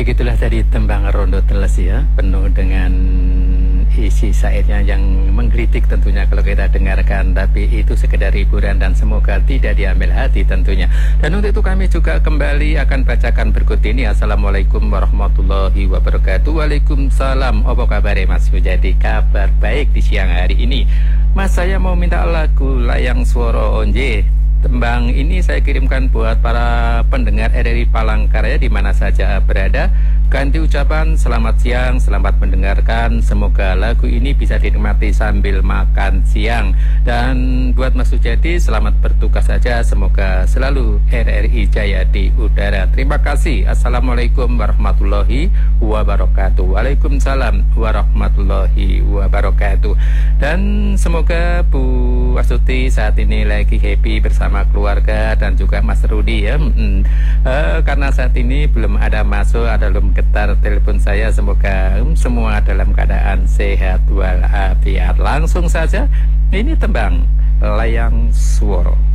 Baik, itulah tadi tembang Rondo Teles ya, penuh dengan isi syairnya yang menggelitik tentunya kalau kita dengarkan, tapi itu sekedar hiburan dan semoga tidak diambil hati tentunya. Dan untuk itu kami juga kembali akan bacakan berikut ini. Assalamualaikum warahmatullahi wabarakatuh. Waalaikumsalam. Apa kabar Mas Jadi kabar baik di siang hari ini. Mas, saya mau minta lagu Layang Swara Onje. Tembang ini saya kirimkan buat para pendengar RRI Palangkaraya di mana saja berada. Ganti ucapan selamat siang, selamat mendengarkan. Semoga lagu ini bisa dinikmati sambil makan siang. Dan buat Mas Sujadi, selamat bertugas saja. Semoga selalu RRI jaya di udara. Terima kasih. Assalamualaikum warahmatullahi wabarakatuh. Waalaikumsalam warahmatullahi wabarakatuh. Dan semoga Bu Astuti saat ini lagi happy bersama keluarga dan juga Mas Rudi ya. Karena saat ini belum ada masuk, ada belum getar telepon saya. Semoga semua dalam keadaan sehat walafiat. Langsung saja, ini tembang Layang Swara.